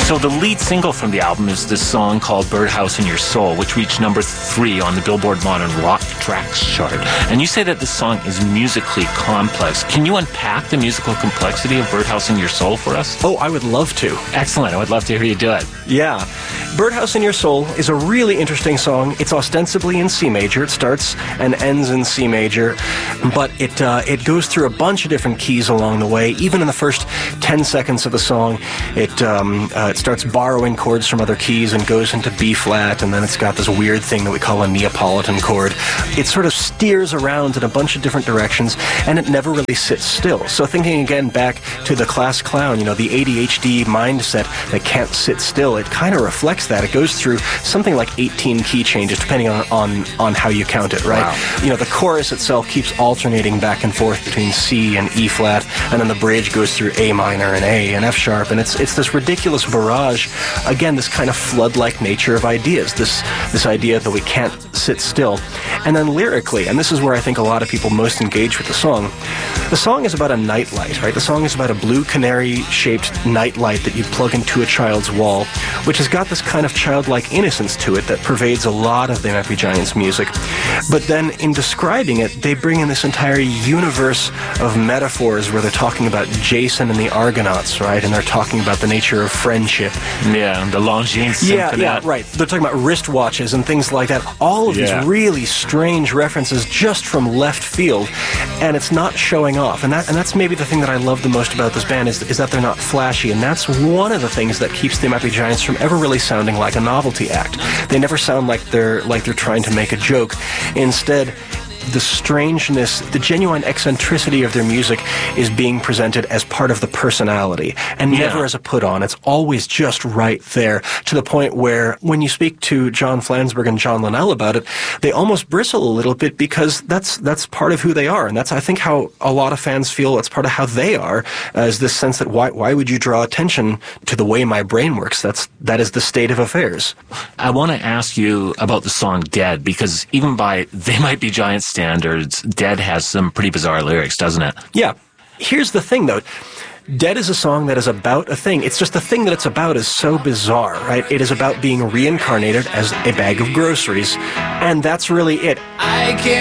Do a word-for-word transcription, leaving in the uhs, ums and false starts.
So the lead single from the album is this song called Birdhouse in Your Soul, which reached number three on the Billboard Modern Rock Tracks chart. And you say that this song is musically complex. Can you unpack the musical complexity of Birdhouse in Your Soul for us? Oh, I would love to. Excellent. I would love to hear you do it. Yeah. Birdhouse in Your Soul is a really interesting song. It's ostensibly in C major. It starts and ends in C major, but it uh, it goes through a bunch of different keys along the way. Even in the first ten seconds of the song, it um, uh, it starts borrowing chords from other keys and goes into B flat, and then it's got this weird thing that we call a Neapolitan chord. It sort of steers around in a bunch of different directions, and it never really sits still. So thinking again back to the class clown, you know, the A D H D mindset that can't sit still, it kind of reflects that. It goes through something like eighteen key changes, depending on, on, on how you count it, right? Wow. You know, the chorus itself keeps alternating back and forth between C and E flat, and then the bridge goes through A minor and A and F sharp, and it's it's this ridiculous barrage. Again, this kind of flood-like nature of ideas, this this idea that we can't sit still. And then lyrically, and this is where I think a lot of people most engage with the song, the song is about a nightlight, right? The song is about a blue canary-shaped nightlight that you plug into a child's wall, which has got this kind of childlike innocence to it that pervades a lot of the Might Be Giants music. But then in describing it, they bring in this entire universe of metaphors where they're talking about Jason and the Argonauts, right? And they're talking about the nature of friendship. Yeah, the Longines Symphony. Yeah, yeah, right. They're talking about wristwatches and things like that. All of Yeah. these really strange references just from left field, and it's not showing off. And that and that's maybe the thing that I love the most about this band is, is that they're not flashy, and that's one of the things that keeps the Might Be Giants from ever really sounding like a novelty act. They never sound like they're like they're trying to make a joke. Instead, the strangeness, the genuine eccentricity of their music is being presented as part of the personality and Yeah. never as a put-on. It's always just right there, to the point where when you speak to John Flansburgh and John Linnell about it, they almost bristle a little bit, because that's that's part of who they are. And that's, I think, how a lot of fans feel. That's part of how they are, uh, is this sense that why why would you draw attention to the way my brain works? That's that is the state of affairs. I want to ask you about the song Dead, because even by They Might Be Giants standards, Dead has some pretty bizarre lyrics, doesn't it? Yeah. Here's the thing, though. Dead is a song that is about a thing. It's just the thing that it's about is so bizarre, right? It is about being reincarnated as a bag of groceries, and that's really it. I can't